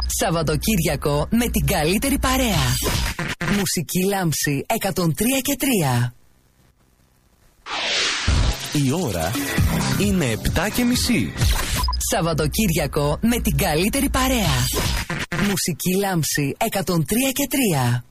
Σαββατοκύριακο με την καλύτερη παρέα. Μουσική Λάμψη 103 και 3. Η ώρα είναι 7:30. Σαββατοκύριακο με την καλύτερη παρέα. Μουσική Λάμψη 103 και 3.